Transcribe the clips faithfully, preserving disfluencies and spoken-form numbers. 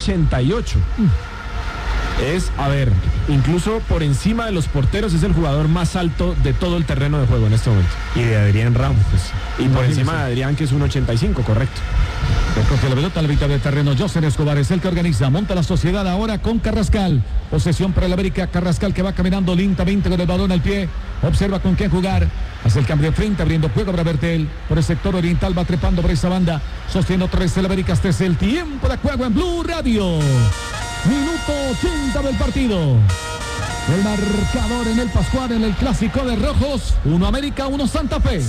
ochenta y ocho. Es, a ver, incluso por encima de los porteros, es el jugador más alto de todo el terreno de juego en este momento. Y de Adrián Ramos. Pues, y por encima de Adrián, que es un ochenta y cinco, correcto. Recoge la pelota a la mitad del terreno. José Escobar es el que organiza. Monta la sociedad ahora con Carrascal. Posesión para el América. Carrascal que va caminando lentamente con el balón al pie. Observa con quién jugar. Hace el cambio de frente, abriendo juego para Bertel. Por el sector oriental va trepando por esa banda. Sostiene otra vez el América. Este es el tiempo de juego en Blue Radio. Minuto ochenta del partido. El marcador en el Pascual, en el clásico de rojos. Uno América, uno Santa Fe.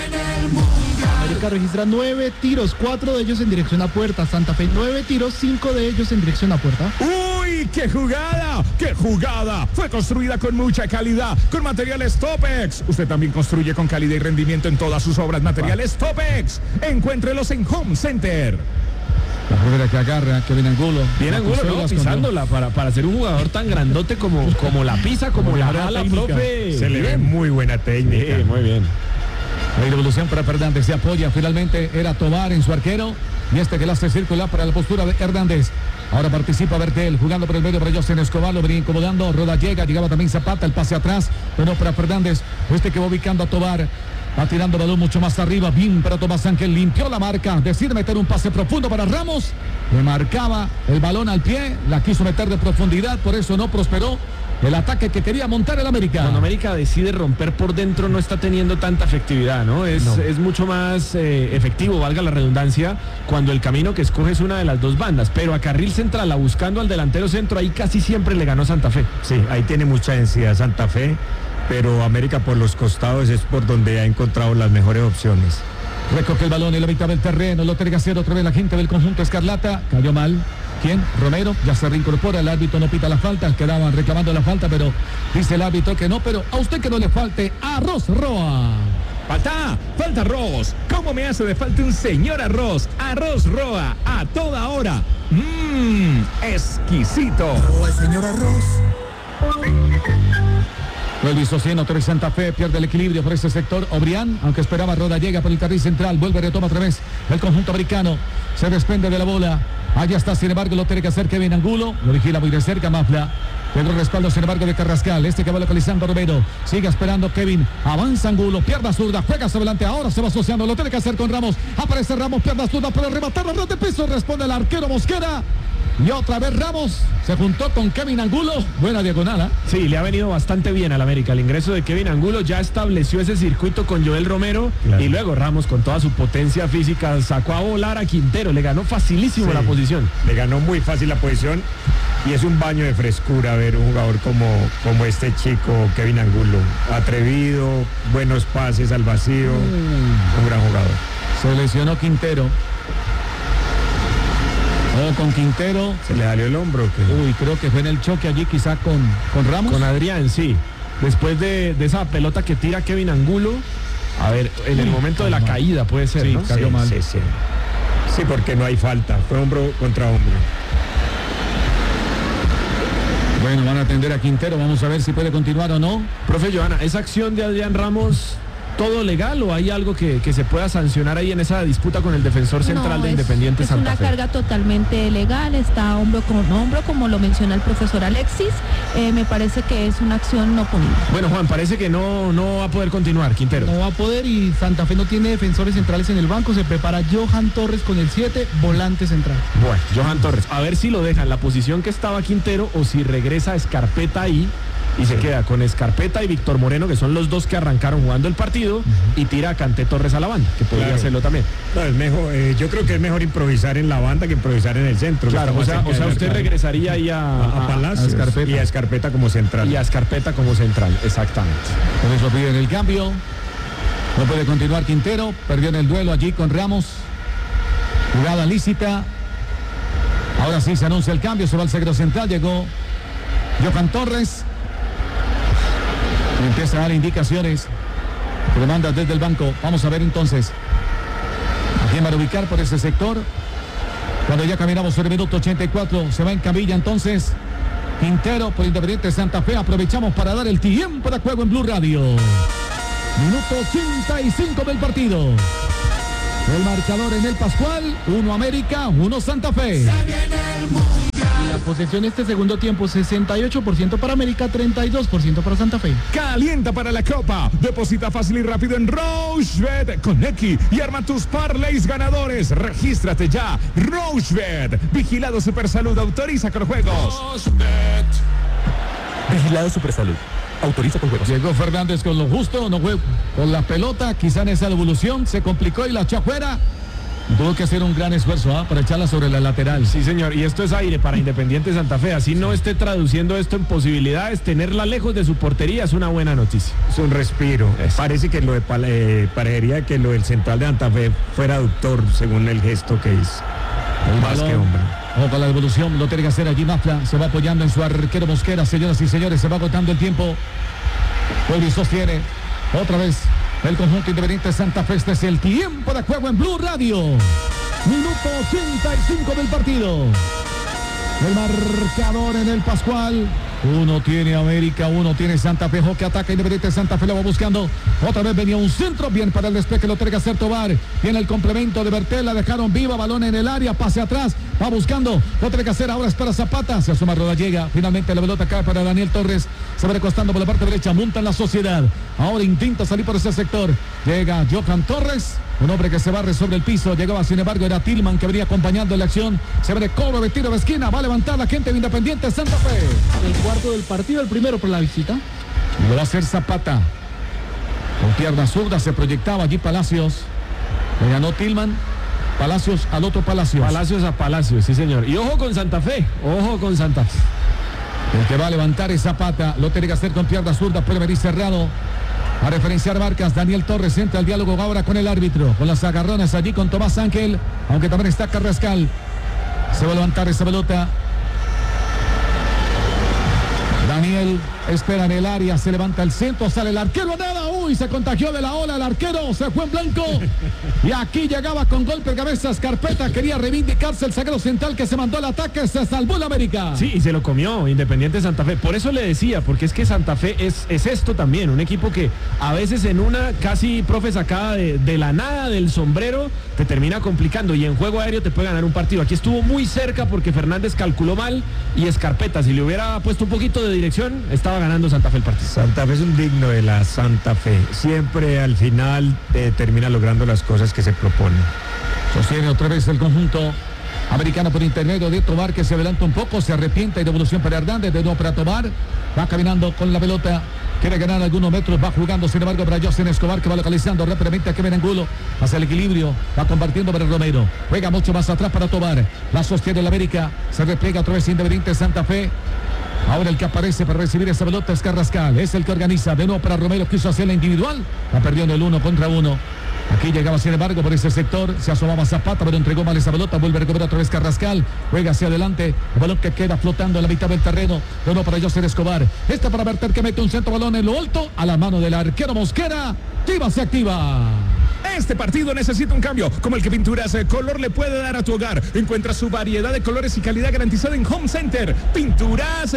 América registra nueve tiros, cuatro de ellos en dirección a puerta. Santa Fe nueve tiros, cinco de ellos en dirección a puerta. ¡Uy, qué jugada! ¡Qué jugada! Fue construida con mucha calidad, con materiales Topex. Usted también construye con calidad y rendimiento en todas sus obras. Materiales Topex. Encuéntrelos en Home Center. La primera que agarra, Kevin Angulo. Bien Angulo, ¿no? Pisándola para, para ser un jugador tan grandote como, como la pisa, como, como la jala, profe. Se le ve muy buena técnica. Sí, muy bien. La devolución para Fernández, se apoya, finalmente era Tobar en su arquero. Y este que la hace circular para la postura de Hernández. Ahora participa Bertel, jugando por el medio para José Escobar, lo venía incomodando. Roda llega, llegaba también Zapata, el pase atrás. Bueno, para Fernández, este que va ubicando a Tobar. Va tirando balón mucho más arriba. Bien para Tomás Ángel. Limpió la marca. Decide meter un pase profundo para Ramos. Le marcaba el balón al pie. La quiso meter de profundidad. Por eso no prosperó el ataque que quería montar el América. Cuando América decide romper por dentro no está teniendo tanta efectividad, ¿no? Es, no. es mucho más eh, efectivo, valga la redundancia, cuando el camino que escoge es una de las dos bandas. Pero a carril central, a buscando al delantero centro, ahí casi siempre le ganó Santa Fe. Sí, ahí tiene mucha densidad Santa Fe. Pero América por los costados es por donde ha encontrado las mejores opciones. Recoge el balón en la mitad del terreno, lo tiene que hacer otra vez la gente del conjunto Escarlata. Cayó mal. ¿Quién? Romero, ya se reincorpora, el árbitro no pita la falta, quedaban reclamando la falta, pero dice el árbitro que no, pero a usted que no le falte arroz Roa. Falta, falta arroz. ¿Cómo me hace de falta un señor arroz? Arroz Roa, a toda hora. Mmm, exquisito. Roa, señor arroz. Vuelve y sostiene otra vez Santa Fe, pierde el equilibrio por ese sector. Obrián, aunque esperaba Roda, llega por el carril central, vuelve y retoma otra vez el conjunto americano. Se desprende de la bola. Allá está, sin embargo, lo tiene que hacer Kevin Angulo. Lo vigila muy de cerca Mafla. Pedro respaldo, sin embargo, de Carrascal. Este que va localizando a Romero. Sigue esperando Kevin. Avanza Angulo, pierna zurda, juega hacia adelante. Ahora se va asociando, lo tiene que hacer con Ramos. Aparece Ramos, pierna zurda, pero rematar la red de piso. Responde el arquero Mosquera. Y otra vez Ramos se juntó con Kevin Angulo. Buena diagonal, ¿eh? Sí, le ha venido bastante bien al América. El ingreso de Kevin Angulo ya estableció ese circuito con Joel Romero. Claro. Y luego Ramos, con toda su potencia física, sacó a volar a Quintero. Le ganó facilísimo sí, la posición. Le ganó muy fácil la posición. Y es un baño de frescura ver un jugador como, como este chico, Kevin Angulo. Atrevido, buenos pases al vacío. Mm. Un gran jugador. Se lesionó Quintero. Oh, con Quintero. ¿Se le salió el hombro? ¿Qué? Uy, creo que fue en el choque allí quizá con, con Ramos. Con Adrián, sí. Después de, de esa pelota que tira Kevin Angulo. A ver, en el momento de la caída puede ser, sí, ¿no? Cayó sí, mal. Sí, sí. Sí, porque no hay falta. Fue hombro contra hombro. Bueno, van a atender a Quintero. Vamos a ver si puede continuar o no. Profe Johanna, ¿esa acción de Adrián Ramos todo legal o hay algo que, que se pueda sancionar ahí en esa disputa con el defensor central no, de es, Independiente es Santa Fe? Es una carga totalmente legal, está hombro con hombro, como lo menciona el profesor Alexis. Eh, me parece que es una acción no punible. Bueno, Juan, parece que no, no va a poder continuar Quintero. No va a poder y Santa Fe no tiene defensores centrales en el banco. Se prepara Johan Torres con el siete, volante central. Bueno, Johan Torres, a ver si lo dejan la posición que estaba Quintero o si regresa Escarpeta ahí. Y se queda con Escarpeta y Víctor Moreno, que son los dos que arrancaron jugando el partido, uh-huh. y tira a Canté Torres a la banda, que podría claro. hacerlo también. No, es mejor, eh, yo creo que es mejor improvisar en la banda que improvisar en el centro. Claro, o sea, o sea usted regresaría ahí a, a, a Palacios a Escarpeta. Y a Escarpeta como central. Y a Escarpeta como central, exactamente. Por eso piden el cambio. No puede continuar Quintero, perdió en el duelo allí con Ramos. Jugada lícita. Ahora sí se anuncia el cambio, se va al sector central, llegó Johan Torres. Empieza a dar indicaciones que demanda desde el banco. Vamos a ver entonces a quién van a ubicar por ese sector. Cuando ya caminamos sobre el minuto ochenta y cuatro, se va en camilla entonces Quintero por Independiente Santa Fe. Aprovechamos para dar el tiempo de juego en Blue Radio. Minuto ochenta y cinco del partido. El marcador en el Pascual, uno América, uno Santa Fe. Se viene el mundo. posesión este segundo tiempo, sesenta y ocho por ciento para América, treinta y dos por ciento para Santa Fe. Calienta para la Copa. Deposita fácil y rápido en Rochebet con X y arma tus parlays ganadores. Regístrate ya. Rochebet. Vigilado Supersalud. Autoriza con juegos. Vigilado Supersalud. Autoriza con juegos. Llegó Fernández con lo justo, no fue con la pelota, quizá en esa devolución se complicó y la echó afuera. Tuvo que hacer un gran esfuerzo ¿eh? para echarla sobre la lateral. Sí, señor, y esto es aire para Independiente Santa Fe. Así no esté traduciendo esto en posibilidades, tenerla lejos de su portería es una buena noticia. Es un respiro. Es. Parece que lo de eh, parecería que lo del central de Santa Fe fuera doctor, según el gesto que hizo. El Más balón. que hombre. Ojo con la devolución, lo tiene que hacer allí Mafla. Se va apoyando en su arquero Mosquera, señoras y señores. Se va agotando el tiempo. Vuelve y sostiene. Otra vez el conjunto Independiente Santa Fe. Este es el tiempo de juego en Blue Radio. Minuto ochenta y cinco del partido. El marcador en el Pascual. Uno tiene América, uno tiene Santa Fe. Ojo que ataca Independiente Santa Fe, lo va buscando. Otra vez venía un centro, bien para el despeje, lo tiene que hacer Tobar. Viene el complemento de Bertel, la dejaron viva, balón en el área, pase atrás, va buscando, lo tiene que hacer, ahora es para Zapata, se asoma Rodallega, finalmente la pelota cae para Daniel Torres, se va recostando por la parte derecha, monta en la Sociedad, ahora intenta salir por ese sector, llega Johan Torres, un hombre que se barre sobre el piso, llegaba sin embargo, era Tillman que venía acompañando la acción, se ve de cobro de tiro de esquina, va a levantar la gente de Independiente Santa Fe. El cuarto del partido, el primero por la visita. Lo va a hacer Zapata. Con pierna zurda se proyectaba allí Palacios. Le ganó Tillman. Palacios al otro Palacios. Palacios a Palacios, sí señor. Y ojo con Santa Fe, ojo con Santa Fe. El que va a levantar es Zapata. Lo tiene que hacer con pierna zurda, puede venir cerrado. A referenciar marcas, Daniel Torres entra al diálogo ahora con el árbitro. Con las agarrones allí con Tomás Ángel. Aunque también está Carrascal. Se va a levantar esa pelota. Daniel espera en el área, se levanta el centro, sale el arquero, nada, uy, se contagió de la ola el arquero, se fue en blanco y aquí llegaba con golpe de cabeza Scarpeta, quería reivindicarse el zaguero central que se mandó al ataque, se salvó el América. Sí, y se lo comió Independiente Santa Fe, por eso le decía, porque es que Santa Fe es, es esto también, un equipo que a veces en una casi, profe, sacada de, de la nada del sombrero, te termina complicando y en juego aéreo te puede ganar un partido. Aquí estuvo muy cerca porque Fernández calculó mal y Scarpeta, si le hubiera puesto un poquito de dirección, estaba ganando Santa Fe el partido. Santa Fe es un digno de la Santa Fe. Siempre al final eh, termina logrando las cosas que se proponen. Sostiene otra vez el conjunto americano por intermedio de Tobar, que se adelanta un poco, se arrepiente y devolución para Hernández, de nuevo para Tobar, va caminando con la pelota, quiere ganar algunos metros, va jugando sin embargo para José Escobar, que va localizando rápidamente a Kevin Angulo, hacia el equilibrio, va compartiendo para Romero, juega mucho más atrás para Tobar, la sostiene el América, se repliega otra vez Independiente Santa Fe. Ahora el que aparece para recibir esa pelota es Carrascal, es el que organiza, de nuevo para Romero, quiso hacerla individual, la perdió en el uno contra uno. Aquí llegaba sin embargo por ese sector, se asomaba Zapata, pero entregó mal esa pelota, vuelve a recuperar otra vez Carrascal, juega hacia adelante, el balón que queda flotando en la mitad del terreno, de nuevo para José Escobar, esta para Berter que mete un centro balón en lo alto, a la mano del arquero Mosquera, Chivas se activa. Este partido necesita un cambio, como el que Pinturas Color le puede dar a tu hogar. Encuentra su variedad de colores y calidad garantizada en Home Center. Pinturas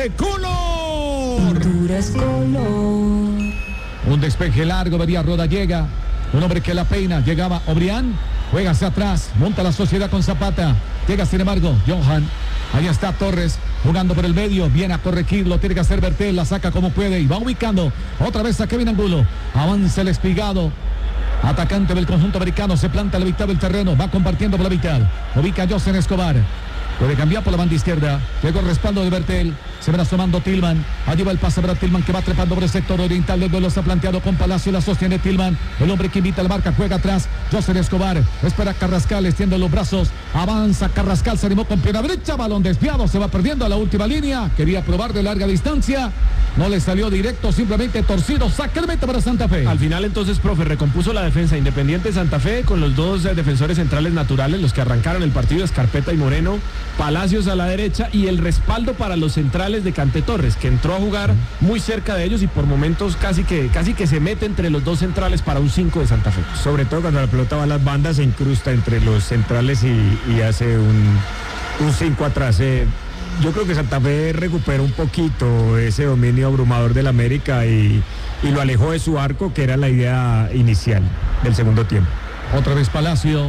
Color. Pinturas Color. Un despeje largo, venía Rodallega, un hombre que la peina, llegaba Obrián, juega hacia atrás, monta la Sociedad con Zapata, llega sin embargo Johan, ahí está Torres, jugando por el medio, viene a corregir, lo tiene que hacer Bertel, la saca como puede y va ubicando otra vez a Kevin Angulo, avanza el Espigado. Atacante del conjunto americano, se planta a la mitad del terreno, va compartiendo por la mitad, ubica a José Escobar, puede cambiar por la banda izquierda, llegó el respaldo de Bertel, se va asomando Tillman, allí va el pase para Tillman que va trepando por el sector oriental del duelo, se ha planteado con Palacio, la sostiene Tillman, el hombre que invita a la marca, juega atrás, José Escobar, espera Carrascal, extiende los brazos, avanza Carrascal, se animó con pierna derecha, balón desviado, se va perdiendo a la última línea, quería probar de larga distancia, no le salió directo, simplemente torcido, sacramente para Santa Fe. Al final entonces, profe, recompuso la defensa Independiente Santa Fe con los dos eh, defensores centrales naturales, los que arrancaron el partido, Escarpeta y Moreno, Palacios a la derecha y el respaldo para los centrales de Cante Torres, que entró a jugar muy cerca de ellos y por momentos casi que, casi que se mete entre los dos centrales para un cinco de Santa Fe. Sobre todo cuando la pelota va a las bandas, se incrusta entre los centrales y, y hace un, un cinco atrás. Eh, yo creo que Santa Fe recuperó un poquito ese dominio abrumador del América y, y lo alejó de su arco, que era la idea inicial del segundo tiempo. Otra vez Palacio,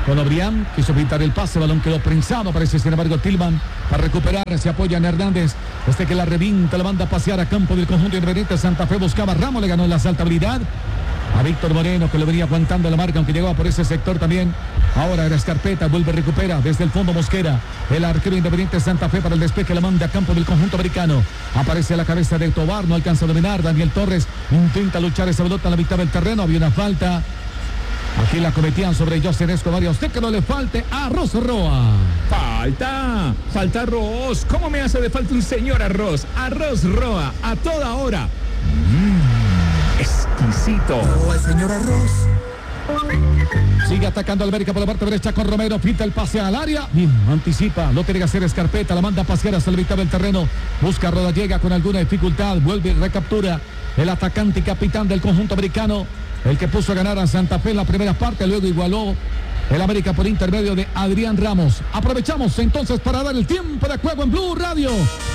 con Obrián, quiso pintar el pase, balón quedó prensado, parece sin embargo Tillman para recuperar, se apoya en Hernández, este que la revinta, la manda a pasear a campo del conjunto Independiente Santa Fe, buscaba a Ramos, le ganó la saltabilidad a Víctor Moreno, que lo venía aguantando la marca, aunque llegaba por ese sector también. Ahora era Escarpeta, vuelve, recupera desde el fondo Mosquera, el arquero Independiente Santa Fe para el despeje, la manda a campo del conjunto americano, aparece la cabeza de Tobar, no alcanza a dominar, Daniel Torres intenta luchar esa pelota a la mitad del terreno, había una falta. Aquí la cometían sobre José Escobar y a usted que no le falte Arroz Roa. Falta, falta arroz. ¿Cómo me hace de falta un señor arroz? Arroz Roa, a toda hora. Mmm, exquisito. Oh, el señor arroz. Sigue atacando América por la parte derecha con Romero, pinta el pase al área, bien, anticipa, lo tiene que hacer Escarpeta, la manda a pasear hasta la mitad del terreno, busca Roda, llega con alguna dificultad, vuelve y recaptura el atacante y capitán del conjunto americano, el que puso a ganar a Santa Fe en la primera parte, luego igualó el América por intermedio de Adrián Ramos. Aprovechamos entonces para dar el tiempo de juego en Blue Radio.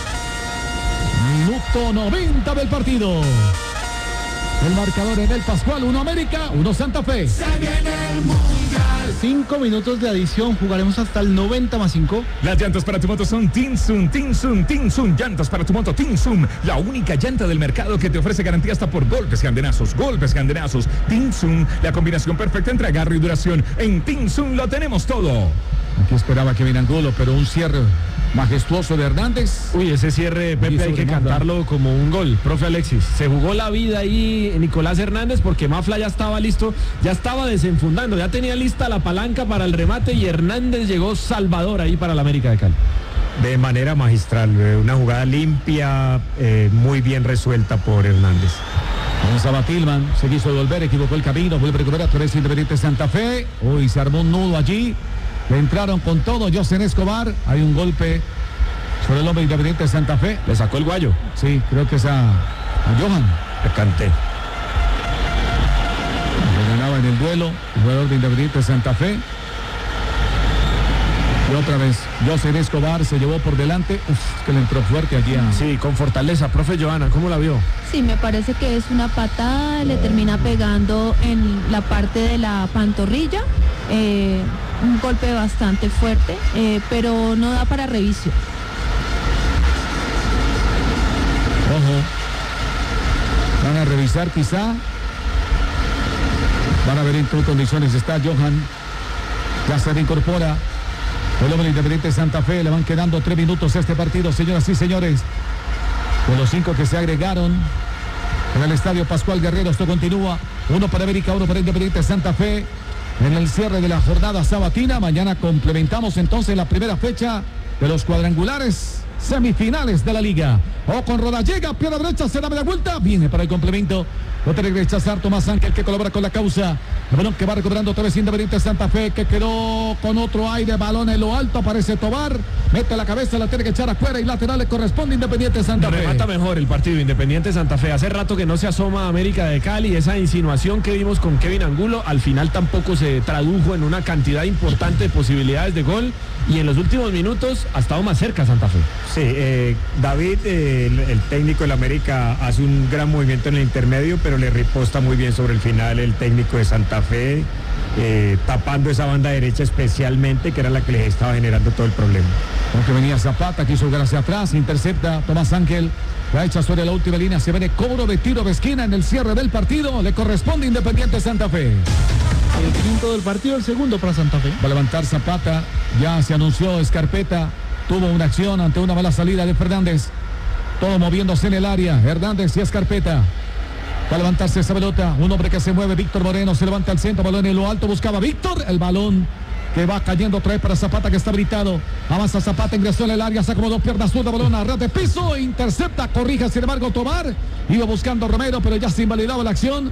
Minuto noventa del partido. El marcador en el Pascual, uno América, uno Santa Fe. Se viene el Mundial. Cinco minutos de adición, jugaremos hasta el noventa más cinco. Las llantas para tu moto son Tinsun, Tinsun, Tinsun. Llantas para tu moto Tinsun, la única llanta del mercado que te ofrece garantía hasta por golpes, candenazos, golpes, candenazos. Tinsun, la combinación perfecta entre agarre y duración. En Tinsun lo tenemos todo. Aquí esperaba Kevin Angulo, pero un cierre majestuoso de Hernández. Uy, ese cierre, Pepe, hay que cantarlo como un gol. Profe Alexis, se jugó la vida ahí Nicolás Hernández porque Mafla ya estaba listo, ya estaba desenfundando, ya tenía lista la palanca para el remate y Hernández llegó salvador ahí para el América de Cali. De manera magistral, una jugada limpia, eh, muy bien resuelta por Hernández. Avanzaba Tillman, se quiso devolver, equivocó el camino, vuelve a recuperar otra vez Independiente Santa Fe. Uy, se armó un nudo allí. Le entraron con todo, José Escobar. Hay un golpe sobre el hombre Independiente de Santa Fe. Le sacó el guayo. Sí, creo que es a, a Johan. Le canté. Le ganaba en el duelo el jugador de Independiente de Santa Fe. Y otra vez, José Escobar se llevó por delante. Uf, que le entró fuerte allí a... Sí, con fortaleza. Profe Johanna, ¿cómo la vio? Sí, me parece que es una patada, le termina pegando en la parte de la pantorrilla. Eh, un golpe bastante fuerte, eh, pero no da para revisión. Ojo. Van a revisar quizá. Van a ver en qué condiciones está Johan. Ya se reincorpora el hombre Independiente de Santa Fe. Le van quedando tres minutos a este partido, señoras y señores. De los cinco que se agregaron en el estadio Pascual Guerrero, esto continúa. Uno para América, uno para Independiente de Santa Fe. En el cierre de la jornada sabatina, mañana complementamos entonces la primera fecha de los cuadrangulares semifinales de la liga. O con Roda, llega, pierna derecha, se da media vuelta, viene para el complemento. Lo tiene que rechazar Tomás Ángel, que colabora con la causa. El balón que va recuperando otra vez Independiente Santa Fe, que quedó con otro aire, balón en lo alto, aparece Tobar, mete la cabeza, la tiene que echar afuera y lateral le corresponde Independiente Santa Fe. Remata mejor el partido Independiente Santa Fe. Hace rato que no se asoma América de Cali, esa insinuación que vimos con Kevin Angulo, al final tampoco se tradujo en una cantidad importante de posibilidades de gol y en los últimos minutos ha estado más cerca Santa Fe. Sí, eh, David, eh, el, el técnico del América, hace un gran movimiento en el intermedio, pero le riposta muy bien sobre el final el técnico de Santa Fe, eh, tapando esa banda derecha especialmente, que era la que les estaba generando todo el problema. Aunque venía Zapata, quiso jugar hacia atrás, intercepta Tomás Ángel, la echa sobre la última línea, se viene cobro de tiro de esquina en el cierre del partido, le corresponde Independiente Santa Fe. El quinto del partido, el segundo para Santa Fe. Va a levantar Zapata, ya se anunció Escarpeta, tuvo una acción ante una mala salida de Fernández, todo moviéndose en el área, Hernández y Escarpeta. Va a levantarse esa pelota, un hombre que se mueve, Víctor Moreno, se levanta al centro, balón en lo alto, buscaba Víctor, el balón que va cayendo otra vez para Zapata, que está habilitado, avanza Zapata, ingresó en el área, saca como dos piernas zurda, balón a ras de piso, intercepta, corrija, sin embargo Tobar, iba buscando a Romero, pero ya se invalidaba la acción.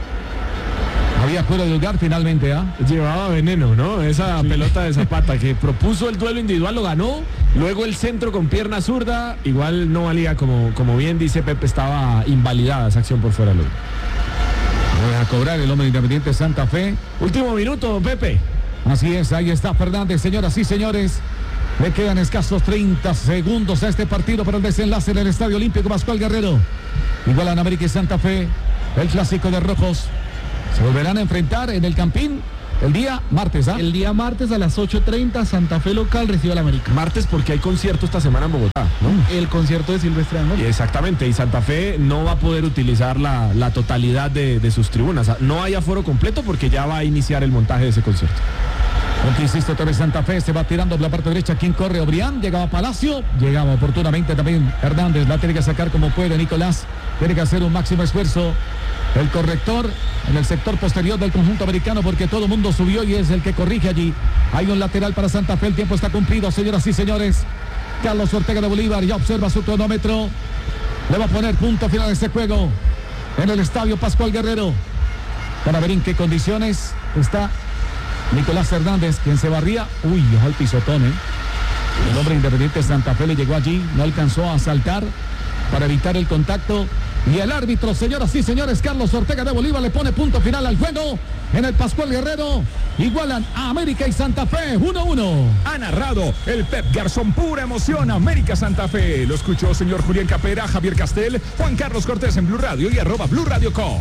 Había fuera de lugar finalmente, ¿ah? ¿eh? Llevaba veneno, ¿no? Esa sí. Pelota de Zapata que propuso el duelo individual, lo ganó. Luego el centro con pierna zurda, igual no valía, como, como bien dice Pepe, estaba invalidada esa acción por fuera de lugar. Voy a cobrar el hombre Independiente Santa Fe. Último minuto, Pepe. Así es, ahí está Fernández, señoras y señores. Le quedan escasos treinta segundos a este partido para el desenlace en el Estadio Olímpico Pascual Guerrero. Igualan América y Santa Fe, el clásico de rojos. Se volverán a enfrentar en el Campín El día martes, ¿ah? El día martes a las ocho treinta, Santa Fe local recibe al América. Martes porque hay concierto esta semana en Bogotá, ¿no? El concierto de Silvestre Dangond. Exactamente, y Santa Fe no va a poder utilizar la, la totalidad de, de sus tribunas. No hay aforo completo porque ya va a iniciar el montaje de ese concierto. Aunque insiste otra vez Santa Fe, se va tirando por la parte derecha. ¿Quién corre? Obrián, llegaba Palacio, llegaba oportunamente también Hernández, la tiene que sacar como puede Nicolás, tiene que hacer un máximo esfuerzo el corrector en el sector posterior del conjunto americano porque todo el mundo subió y es el que corrige allí. Hay un lateral para Santa Fe, el tiempo está cumplido, señoras y señores. Carlos Ortega de Bolívar ya observa su cronómetro, le va a poner punto final a este juego en el estadio Pascual Guerrero para ver en qué condiciones está Nicolás Hernández, quien se barría. Uy, ojo al pisotón, ¿eh? El hombre Independiente de Santa Fe le llegó allí, no alcanzó a saltar para evitar el contacto. Y el árbitro, señoras y señores, Carlos Ortega de Bolívar, le pone punto final al juego en el Pascual Guerrero. Igualan a América y Santa Fe, uno a uno. Ha narrado el Pep Garzón, pura emoción, América Santa Fe. Lo escuchó señor Julián Capera, Javier Castel, Juan Carlos Cortés en Blue Radio y arroba Blue Radio Co.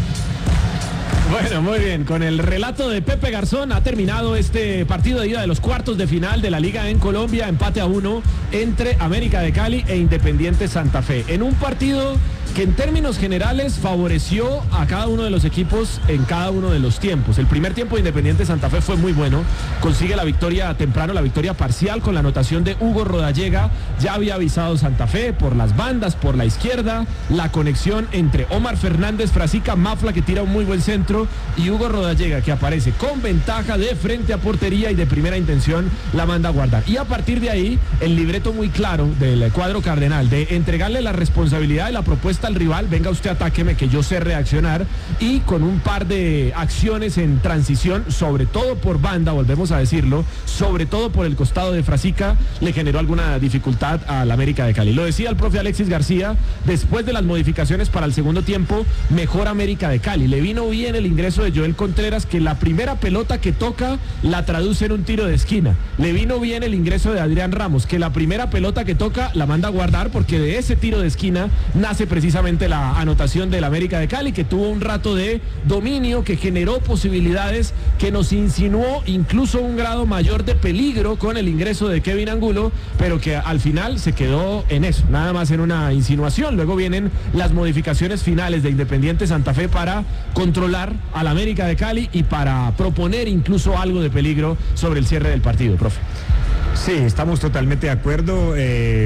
Bueno, muy bien, con el relato de Pepe Garzón ha terminado este partido de ida de los cuartos de final de la Liga en Colombia, empate a uno entre América de Cali e Independiente Santa Fe, en un partido que en términos generales favoreció a cada uno de los equipos en cada uno de los tiempos. El primer tiempo de Independiente Santa Fe fue muy bueno, consigue la victoria temprano, la victoria parcial con la anotación de Hugo Rodallega. Ya había avisado Santa Fe por las bandas, por la izquierda, la conexión entre Omar Fernández, Frasica, Mafla que tira un muy buen centro y Hugo Rodallega que aparece con ventaja de frente a portería y de primera intención la manda a guardar. Y a partir de ahí el libreto muy claro del cuadro cardenal de entregarle la responsabilidad de la propuesta al rival, venga usted, atáqueme que yo sé reaccionar, y con un par de acciones en transición, sobre todo por banda, volvemos a decirlo, sobre todo por el costado de Frasica, le generó alguna dificultad al América de Cali. Lo decía el profe Alexis García, después de las modificaciones para el segundo tiempo, mejor América de Cali. Le vino bien el ingreso de Joel Contreras, que la primera pelota que toca la traduce en un tiro de esquina. Le vino bien el ingreso de Adrián Ramos, que la primera pelota que toca la manda a guardar, porque de ese tiro de esquina nace precisamente la anotación del América de Cali, que tuvo un rato de dominio, que generó posibilidades, que nos insinuó incluso un grado mayor de peligro con el ingreso de Kevin Angulo, pero que al final se quedó en eso, nada más en una insinuación. Luego vienen las modificaciones finales de Independiente Santa Fe para controlar al América de Cali y para proponer incluso algo de peligro sobre el cierre del partido, profe. Sí, estamos totalmente de acuerdo. Eh...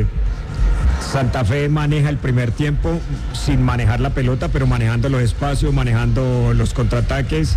Santa Fe maneja el primer tiempo sin manejar la pelota, pero manejando los espacios, manejando los contraataques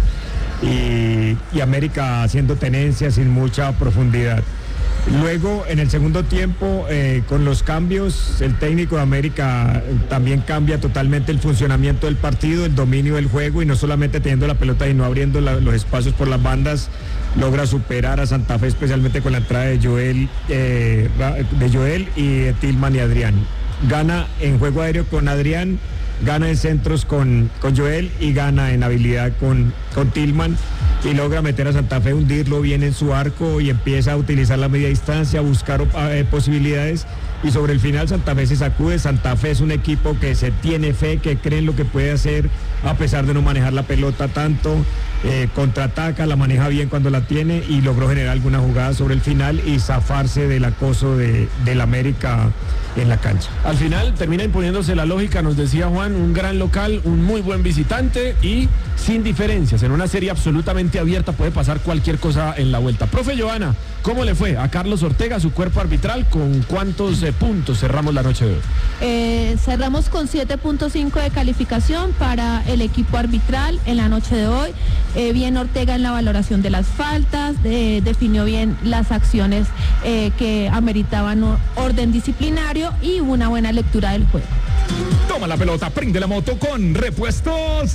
y, y América haciendo tenencia sin mucha profundidad. Luego, en el segundo tiempo, eh, con los cambios, el técnico de América también cambia totalmente el funcionamiento del partido, el dominio del juego, y no solamente teniendo la pelota y no abriendo la, los espacios por las bandas, logra superar a Santa Fe, especialmente con la entrada de Joel, eh, de Joel y de Tillman y Adrián. Gana en juego aéreo con Adrián, gana en centros con, con Joel y gana en habilidad con, con Tillman, y logra meter a Santa Fe, hundirlo bien en su arco y empieza a utilizar la media distancia, a buscar eh, posibilidades, y sobre el final Santa Fe se sacude. Santa Fe es un equipo que se tiene fe, que cree en lo que puede hacer a pesar de no manejar la pelota tanto, eh, contraataca, la maneja bien cuando la tiene y logró generar alguna jugada sobre el final y zafarse del acoso de, del América en la cancha. Al final termina imponiéndose la lógica, nos decía Juan, un gran local, un muy buen visitante y sin diferencias, en una serie absolutamente abierta puede pasar cualquier cosa en la vuelta. Profe Joana, ¿cómo le fue a Carlos Ortega, su cuerpo arbitral? ¿Con cuántos eh, puntos cerramos la noche de hoy? Eh, cerramos con siete punto cinco de calificación para el equipo arbitral en la noche de hoy. Eh, bien Ortega en la valoración de las faltas, eh, definió bien las acciones eh, que ameritaban orden disciplinario y una buena lectura del juego. Toma la pelota, prende la moto con Repuestos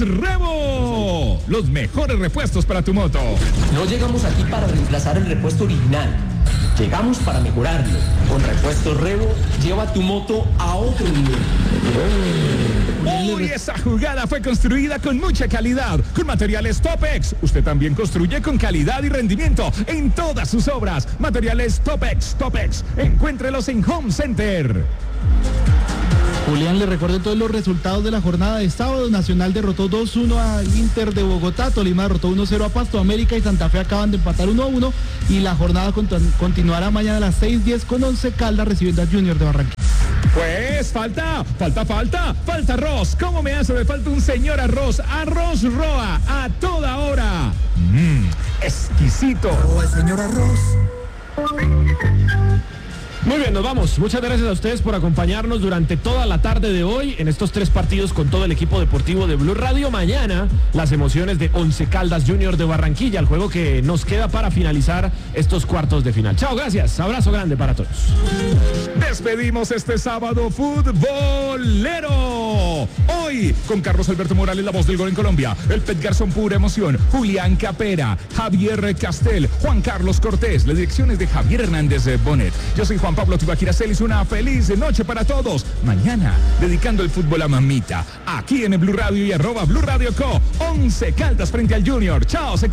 Rebo. Los mejores repuestos para tu moto. No llegamos aquí para reemplazar el repuesto original. Llegamos para mejorarlo. Con Repuestos Rebo, lleva tu moto a otro nivel. Uy, esa jugada fue construida con mucha calidad, con materiales Topex. Usted también construye con calidad y rendimiento en todas sus obras. Materiales Topex, Topex. Encuéntrelos en Home Center. Julián, le recuerdo todos los resultados de la jornada de sábado. Nacional derrotó dos uno al Inter de Bogotá, Tolima derrotó uno cero a Pasto, América y Santa Fe acaban de empatar uno a uno y la jornada continuará mañana a las seis diez con Once Caldas recibiendo al Junior de Barranquilla. Pues falta, falta, falta, falta arroz. ¿Cómo me hace? Me falta un señor arroz. Arroz Roa, a toda hora. Mmm, exquisito. Oh, el señor arroz. Muy bien, nos vamos. Muchas gracias a ustedes por acompañarnos durante toda la tarde de hoy en estos tres partidos con todo el equipo deportivo de Blue Radio. Mañana las emociones de Once Caldas Junior de Barranquilla, el juego que nos queda para finalizar estos cuartos de final. Chao, gracias. Abrazo grande para todos. Despedimos este sábado futbolero. Hoy con Carlos Alberto Morales, la voz del gol en Colombia. El Pet Garzón, pura emoción. Julián Capera, Javier Castel, Juan Carlos Cortés. Las direcciones de Javier Hernández Bonet. Yo soy Juan Pablo Tibaquira Celis, una feliz noche para todos. Mañana, dedicando el fútbol a mamita, aquí en el Blue Radio y arroba Blue Radio Co. Once Caldas frente al Junior. Chao, se